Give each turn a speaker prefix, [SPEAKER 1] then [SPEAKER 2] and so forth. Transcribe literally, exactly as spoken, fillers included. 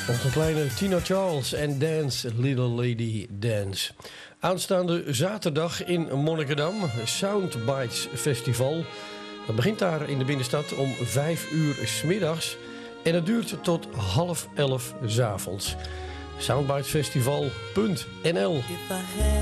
[SPEAKER 1] Onze kleine Tina Charles en Dance, Little Lady Dance. Aanstaande zaterdag in Monnikendam, Soundbites Festival. Dat begint daar in de binnenstad om vijf uur 's middags en het duurt tot half elf 's avonds. Soundbitesfestival punt n l